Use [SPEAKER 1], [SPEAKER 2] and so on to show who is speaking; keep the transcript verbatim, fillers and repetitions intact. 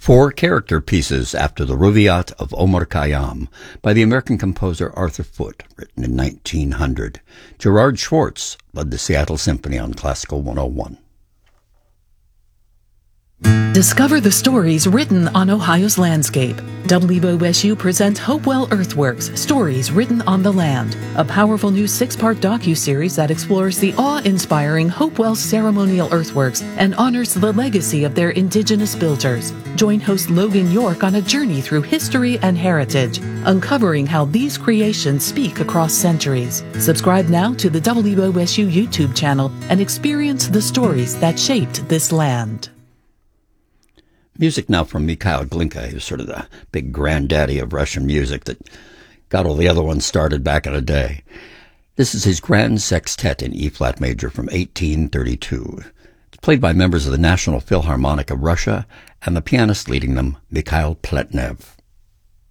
[SPEAKER 1] Four character pieces after the Rubaiyat of Omar Khayyam by the American composer Arthur Foote, written in nineteen hundred. Gerard Schwartz led the Seattle Symphony on Classical one oh one.
[SPEAKER 2] Discover the stories written on Ohio's landscape. W O S U presents Hopewell Earthworks, Stories Written on the Land, a powerful new six-part docu-series that explores the awe-inspiring Hopewell ceremonial earthworks and honors the legacy of their indigenous builders. Join host Logan York on a journey through history and heritage, uncovering how these creations speak across centuries. Subscribe now to the W O S U YouTube channel and experience the stories that shaped this land.
[SPEAKER 1] Music now from Mikhail Glinka, who's sort of the big granddaddy of Russian music that got all the other ones started back in the day. This is his Grand Sextet in E-flat major from eighteen thirty-two. It's played by members of the National Philharmonic of Russia and the pianist leading them, Mikhail Pletnev.